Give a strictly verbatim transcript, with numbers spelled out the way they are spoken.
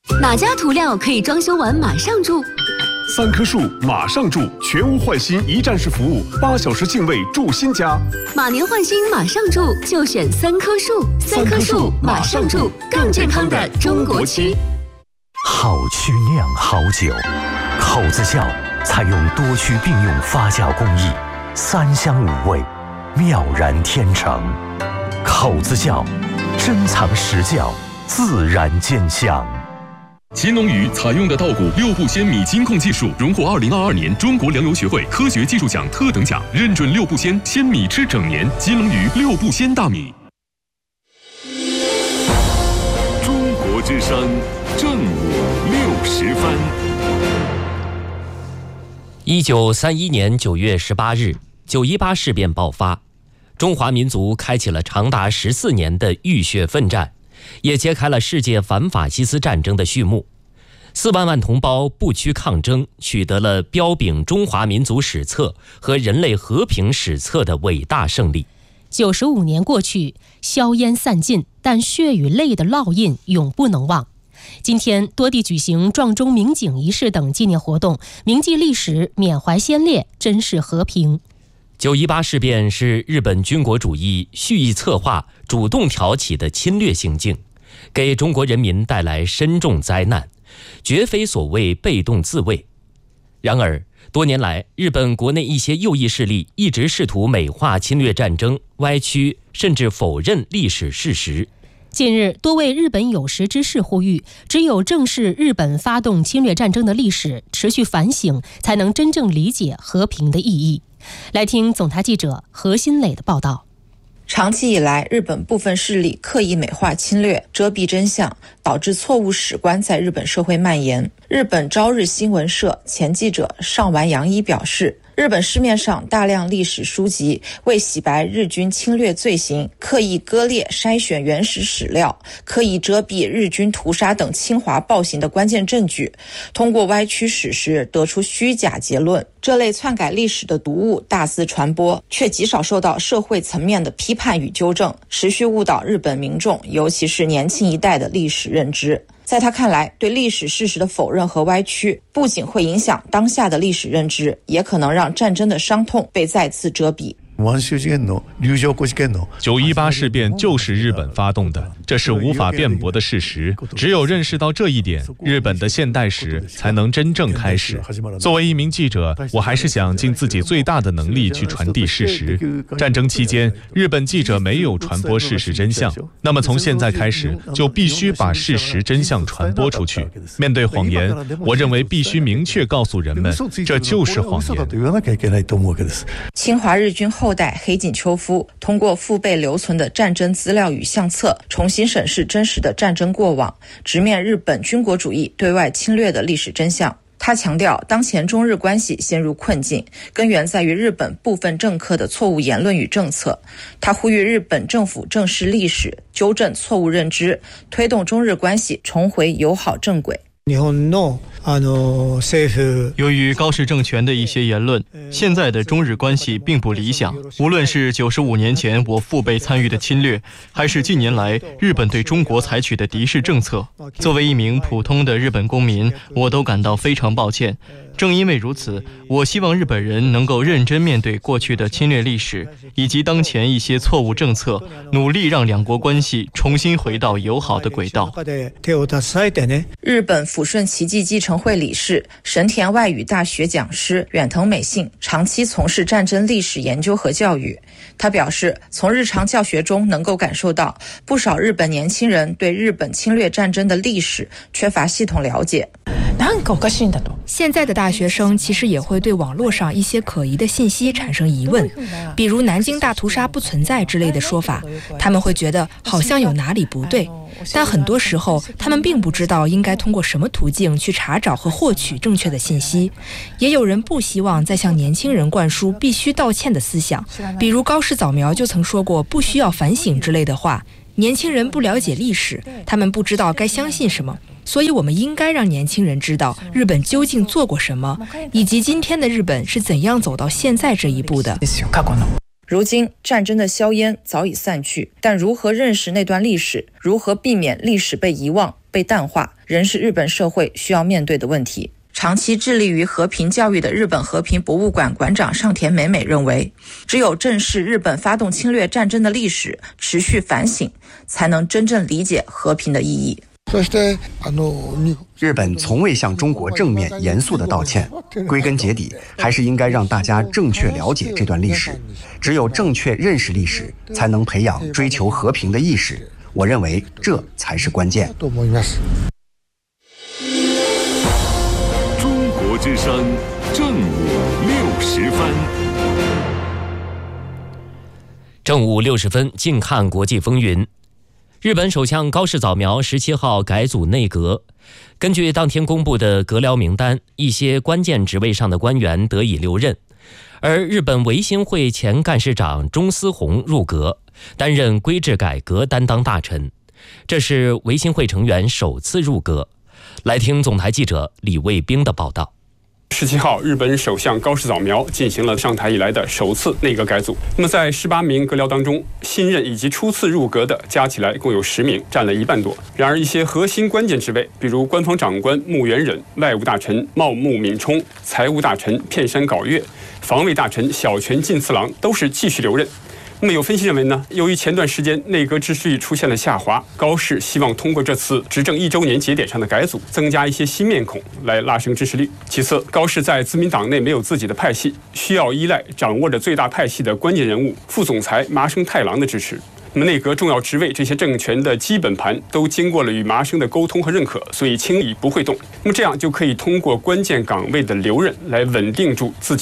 哪家涂料可以装修完马上住？ 三棵树马上住，全屋换新一站式服务，八小时净位住新家。 马年换新马上住，就选三棵树。三棵树马上住，更健康的中国区。 好曲酿好酒，口子窖采用多区并用发酵工艺，三香五味，妙然天成。口子窖，珍藏实窖，自然见香。 秦龙鱼采用的稻谷六步鲜米金控技术，荣获二零二二年中国粮油学会科学技术奖特等奖，认准六步鲜，鲜米吃整年。金龙鱼六步鲜大米。 中国之声正午六时分。 一九三一年九月十八日，九一八事变爆发，中华民族开启了长达十四年的浴血奋战，也揭开了世界反法西斯战争的序幕。四万万同胞不屈抗争，取得了彪炳中华民族史册和人类和平史册的伟大胜利。 九十五年过去，硝烟散尽，但血与泪的烙印永不能忘。今天，多地举行撞钟鸣警仪式等纪念活动，铭记历史，缅怀先烈，珍视和平。 九一八事变是日本军国主义蓄意策划、主动挑起的侵略行径，给中国人民带来深重灾难，绝非所谓被动自卫。然而，多年来，日本国内一些右翼势力一直试图美化侵略战争，歪曲甚至否认历史事实。 近日，多位日本有识之士呼吁，只有正视日本发动侵略战争的历史，持续反省，才能真正理解和平的意义。来听总台记者何新磊的报道。 长期以来，日本部分势力刻意美化侵略，遮蔽真相，导致错误史观在日本社会蔓延。日本朝日新闻社前记者上丸洋一表示，日本市面上大量历史书籍为洗白日军侵略罪行，刻意割裂筛选原始史料，刻意遮蔽日军屠杀等侵华暴行的关键证据，通过歪曲史实得出虚假结论。这类篡改历史的毒物大肆传播，却极少受到社会层面的批判与纠正，持续误导日本民众，尤其是年轻一代的历史认知。在他看来，对历史事实的否认和歪曲，不仅会影响当下的历史认知，也可能让战争的伤痛被再次遮蔽。 九一八事变就是日本发动的，这是无法辩驳的事实。只有认识到这一点，日本的现代史才能真正开始。作为一名记者，我还是想尽自己最大的能力去传递事实。战争期间，日本记者没有传播事实真相，那么从现在开始，就必须把事实真相传播出去。面对谎言，我认为必须明确告诉人们，这就是谎言。 侵华日军后代黑井秋夫通过父辈留存的战争资料与相册，重新审视真实的战争过往，直面日本军国主义对外侵略的历史真相。他强调，当前中日关系陷入困境，根源在于日本部分政客的错误言论与政策。他呼吁日本政府正视历史，纠正错误认知，推动中日关系重回友好正轨。 由于高市政权的一些言论，现在的中日关系并不理想。无论是九十五年前我父辈参与的侵略，还是近年来日本对中国采取的敌视政策，作为一名普通的日本公民，我都感到非常抱歉。正因为如此，我希望日本人能够认真面对过去的侵略历史，以及当前一些错误政策，努力让两国关系重新回到友好的轨道。 日本抚顺奇迹继承会理事、神田外语大学讲师远藤美幸长期从事战争历史研究和教育。他表示，从日常教学中能够感受到，不少日本年轻人对日本侵略战争的历史缺乏系统了解。 现在的大学生其实也会对网络上一些可疑的信息产生疑问，比如南京大屠杀不存在之类的说法，他们会觉得好像有哪里不对，但很多时候他们并不知道应该通过什么途径去查找和获取正确的信息。也有人不希望再向年轻人灌输必须道歉的思想，比如高市早苗就曾说过不需要反省之类的话。年轻人不了解历史，他们不知道该相信什么，所以我们应该让年轻人知道日本究竟做过什么，以及今天的日本是怎样走到现在这一步的。 如今战争的硝烟早已散去，但如何认识那段历史，如何避免历史被遗忘、被淡化，仍是日本社会需要面对的问题。长期致力于和平教育的日本和平博物馆馆长上田美美认为，只有正视日本发动侵略战争的历史，持续反省，才能真正理解和平的意义。 日本从未向中国正面严肃地道歉，归根结底还是应该让大家正确了解这段历史。只有正确认识历史，才能培养追求和平的意识。我认为这才是关键。 中国之声正午六时分。 正午六十分，近看国际风云。日本首相高市早苗十七号改组内阁，根据当天公布的阁僚名单，一些关键职位上的官员得以留任，而日本维新会前干事长中司宏入阁，担任规制改革担当大臣，这是维新会成员首次入阁。来听总台记者李卫兵的报道。 十七号，日本首相高市早苗进行了上台以来的首次内阁改组。那么，在十八名阁僚当中，新任以及初次入阁的加起来共有十名，占了一半多。然而，一些核心关键职位，比如官方长官木原忍、外务大臣茂木敏充、财务大臣片山杲月、防卫大臣小泉进次郎，都是继续留任。那么有分析认为呢，由于前段时间内阁支持率出现了下滑，高市希望通过这次执政一周年节点上的改组，增加一些新面孔来拉升支持率。其次，高市在自民党内没有自己的派系，需要依赖掌握着最大派系的关键人物副总裁麻生太郎的支持。那么内阁重要职位这些政权的基本盘都经过了与麻生的沟通和认可，所以轻易不会动。那么这样就可以通过关键岗位的留任来稳定住自己